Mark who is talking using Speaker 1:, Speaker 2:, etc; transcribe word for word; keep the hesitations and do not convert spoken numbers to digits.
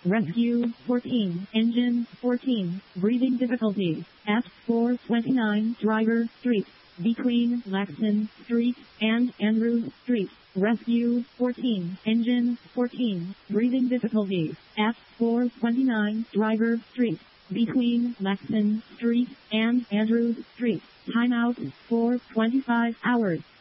Speaker 1: Rescue fourteen, engine fourteen, breathing difficulties at four twenty-nine Driver Street, between Laxton Street and Andrews Street. Rescue fourteen, engine fourteen, breathing difficulties at four twenty-nine Driver Street, between Laxton Street and Andrews Street. Timeout for twenty-five hours.